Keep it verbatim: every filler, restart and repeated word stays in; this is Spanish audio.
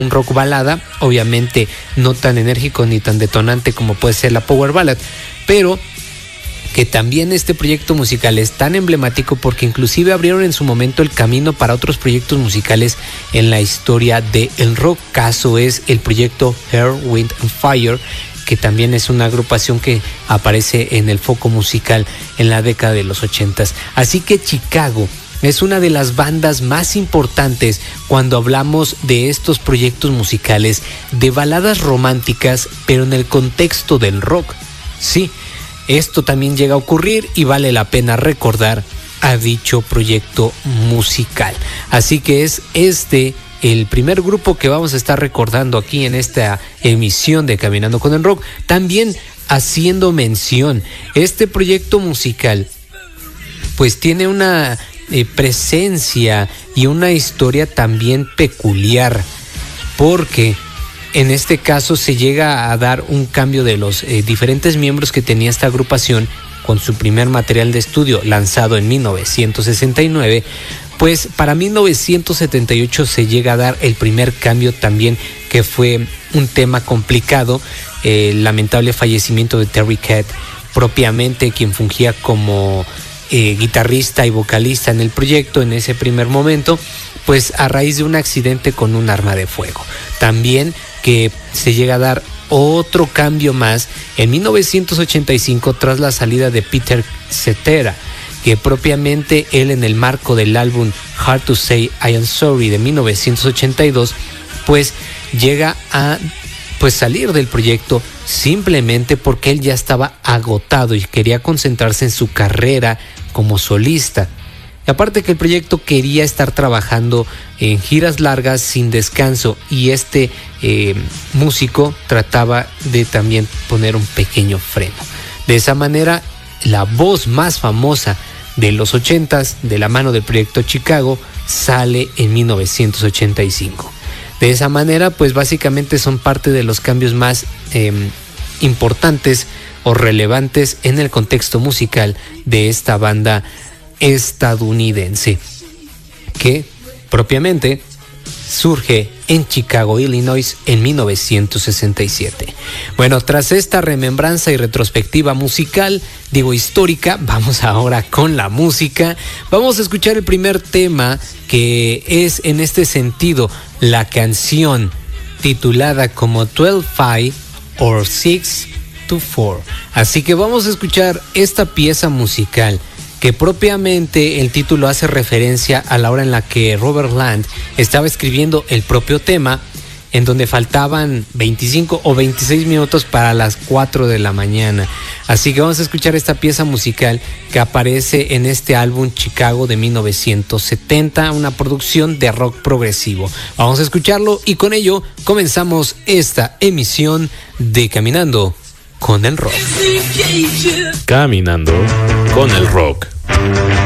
un rock balada, obviamente no tan enérgico ni tan detonante como puede ser la power ballad, pero que también este proyecto musical es tan emblemático porque inclusive abrieron en su momento el camino para otros proyectos musicales en la historia del rock. Caso es el proyecto Earth, Wind and Fire, que también es una agrupación que aparece en el foco musical en la década de los ochentas. Así que Chicago es una de las bandas más importantes cuando hablamos de estos proyectos musicales de baladas románticas, pero en el contexto del rock. Sí, esto también llega a ocurrir y vale la pena recordar a dicho proyecto musical. Así que es este el primer grupo que vamos a estar recordando aquí en esta emisión de Caminando con el Rock. También haciendo mención, este proyecto musical pues tiene una eh, presencia y una historia también peculiar, porque en este caso se llega a dar un cambio de los eh, diferentes miembros que tenía esta agrupación con su primer material de estudio lanzado en mil novecientos sesenta y nueve. Pues para mil novecientos setenta y ocho se llega a dar el primer cambio también, que fue un tema complicado, eh, el lamentable fallecimiento de Terry Kath, propiamente quien fungía como eh, guitarrista y vocalista en el proyecto en ese primer momento, pues a raíz de un accidente con un arma de fuego. También que se llega a dar otro cambio más en mil novecientos ochenta y cinco tras la salida de Peter Cetera, que propiamente él en el marco del álbum Hard to Say I Am Sorry de mil novecientos ochenta y dos pues llega a pues salir del proyecto simplemente porque él ya estaba agotado y quería concentrarse en su carrera como solista. Y aparte que el proyecto quería estar trabajando en giras largas sin descanso, y este eh, músico trataba de también poner un pequeño freno. De esa manera, la voz más famosa de los ochentas, de la mano del proyecto Chicago, sale en mil novecientos ochenta y cinco. De esa manera, pues básicamente son parte de los cambios más eh, importantes o relevantes en el contexto musical de esta banda estadounidense, que propiamente surge en Chicago, Illinois, en mil novecientos sesenta y siete. Bueno, tras esta remembranza y retrospectiva musical, digo histórica, vamos ahora con la música. Vamos a escuchar el primer tema, que es en este sentido la canción titulada como twelve five or six to four. Así que vamos a escuchar esta pieza musical, que propiamente el título hace referencia a la hora en la que Robert Plant estaba escribiendo el propio tema, en donde faltaban veinticinco o veintiséis minutos para las cuatro de la mañana. Así que vamos a escuchar esta pieza musical que aparece en este álbum Chicago de mil novecientos setenta, una producción de rock progresivo. Vamos a escucharlo y con ello comenzamos esta emisión de Caminando con el Rock. Caminando con el Rock.